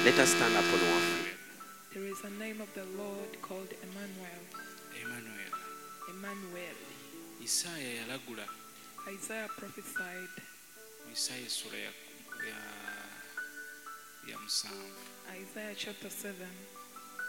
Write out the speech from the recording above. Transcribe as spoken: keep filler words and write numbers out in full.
Let us stand up on our feet. There is a name of the Lord called Emmanuel. Emmanuel. Emmanuel. Isaiah yalagula. Isaiah prophesied. Isaiah sura ya ya ya musanvu. Isaiah chapter seven.